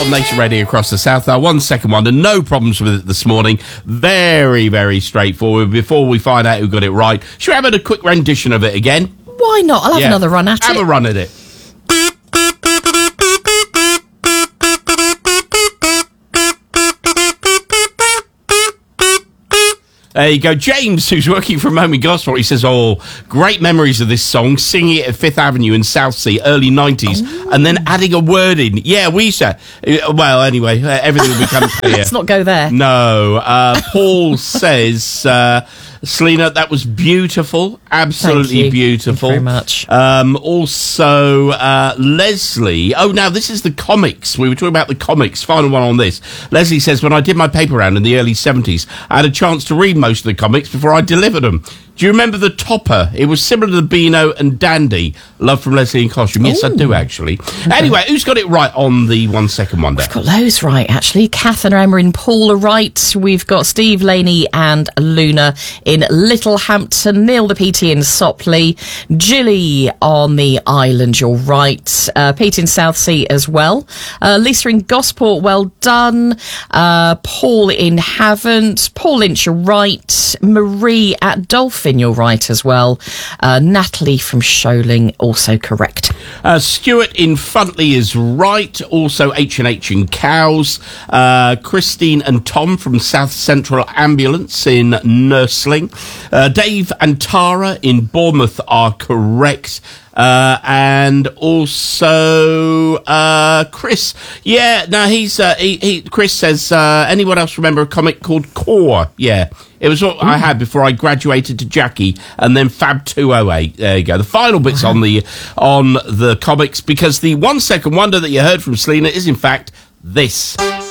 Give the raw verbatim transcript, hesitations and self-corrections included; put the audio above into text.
on Nation Radio across the South. Our one second wonder, no problems with it this morning. Very, very straightforward. Before we find out who got it right, should we have a quick rendition of it again? Why not? I'll have Yeah. another run at Have it. a run at it. There you go. James, who's working from home in Gosport, he says, oh, great memories of this song, singing it at Fifth Avenue in Southsea, early nineties, oh. and then adding a word in. Yeah, we said. Well, anyway, uh, everything will become clear. Let's not go there. No. Uh, Paul says, uh, Selena, that was beautiful. Absolutely Thank you. beautiful. Thank you very much. Um, also, uh, Leslie. Oh, now this is the comics. We were talking about the comics. Final one on this. Leslie says, when I did my paper round in the early seventies, I had a chance to read most of the comics before I delivered them. Do you remember the Topper? It was similar to Beano and Dandy. Love from Leslie in Costume. Yes, Ooh. I do, actually. Okay. Anyway, who's got it right on the one second wonder? We've got loads right, actually. Kath and Emma in Paul are right. We've got Steve, Laney and Luna in Littlehampton. Neil the P T in Sopley. Gilly on the island, you're right. Uh, Pete in Southsea as well. Uh, Lisa in Gosport, well done. Uh, Paul in Havant. Paul Lynch, you're right. Marie at Dolphin, you're right as well. Uh, Natalie from Sholing, also correct. Uh, Stuart in Funtley is right. Also H and H in Cows. Uh, Christine and Tom from South Central Ambulance in Nursling. Uh, Dave and Tara in Bournemouth are correct. Uh, and also, uh, Chris. Yeah, no, he's, uh, he, he, Chris says, uh, anyone else remember a comic called Core? Yeah. It was what Ooh. I had before I graduated to Jackie and then Fab two oh eight. There you go. The final bits uh-huh. on the, on the comics, because the one second wonder that you heard from Selena is in fact this.